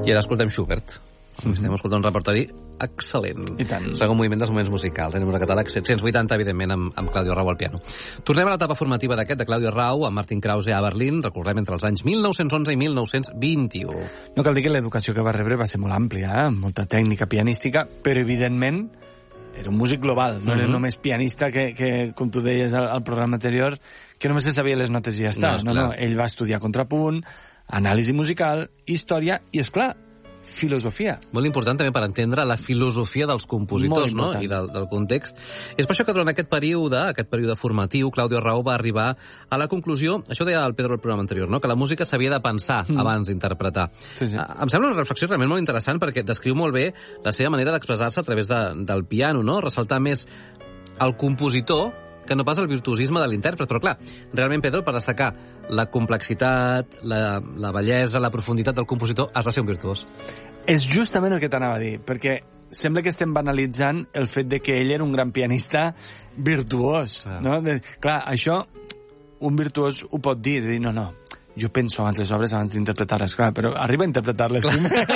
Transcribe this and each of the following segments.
I ara escoltem Schubert. Estem escoltant un repertori excel·lent. I tant. Segon moviment dels moments musicals. Anem a catàleg 780, evidentment, amb Claudio Rau al piano. Tornem a l'etapa formativa d'aquest, de Claudio Rau, amb Martin Krause a Berlín, recordem, entre els anys 1911 i 1921. No cal dir que l'educació que va rebre va ser molt àmplia, amb molta tècnica pianística, però, evidentment, era un músic global, no era només pianista que com tu deies al programa anterior, que només se sabia les notes i ja està. No, ell va estudiar contrapunt, anàlisi musical, història i, esclar, filosofia. Molt important també per entendre la filosofia dels compositors, no? I del context. És per això que durant aquest període formatiu, Claudio Rau va arribar a la conclusió, això deia el Pedro al programa anterior, no? Que la música s'havia de pensar abans d'interpretar. Sí. Em sembla una reflexió realment molt interessant perquè descriu molt bé la seva manera d'expressar-se a través del piano, no? Ressaltar més el compositor que no pas el virtuosisme de l'intèrpret. Però, clar, realment, Pedro, per destacar la complexitat, la bellesa, la profunditat del compositor, has de ser un virtuós. És justament el que t'anava a dir, perquè sembla que estem banalitzant el fet de que ell era un gran pianista virtuós. No? Clar, això un virtuós ho pot dir, de dir, no, jo penso abans les obres abans d'interpretar-les, clar, però arriba a interpretar-les primer.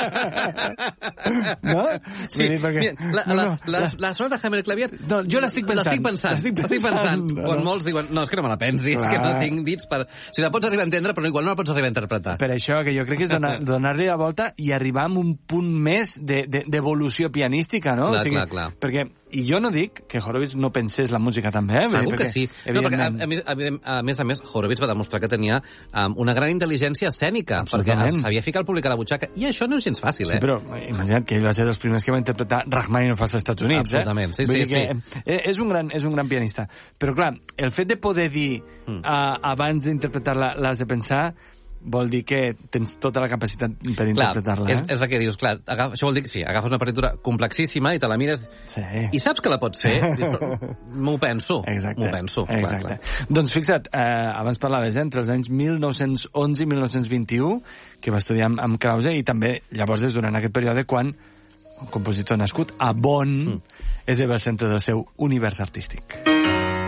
No? Sí, la sonata de Hammer Clavier... No, jo l'estic pensant. L'estic pensant. Quan molts diuen, no, és que no me la pensi, és que no tinc dits per... Si la pots arribar a entendre, però igual no la pots arribar a interpretar. Per això, que jo crec que és donar-li la volta i arribar a un punt més d'evolució pianística, no? Clar. Perquè, i jo no dic que Horowitz no pensés la música també, Segur que sí. No, perquè, a més, Horowitz va demostrar que tenia una gran intel·ligència escènica, perquè sabia ficar el públic a la butxaca, i això no és gens fàcil, Sí, però imagina't que ell va ser dels primers que va interpretar Rachmaninoff als Estats Units, Absolutament, sí. És un gran pianista. Però, clar, el fet de poder dir abans d'interpretar-la l'has de pensar vol dir que tens tota la capacitat per interpretar-la. És el que dius, clar, això vol dir que sí, agafes una partitura complexíssima i te la mires i saps que la pots fer. M'ho penso. Exacte. Doncs fixa't, abans parlaves, entre els anys 1911 i 1921, que va estudiar amb Krause, i també llavors és durant aquest període quan un compositor nascut a Bonn esdevé el centre del seu univers artístic.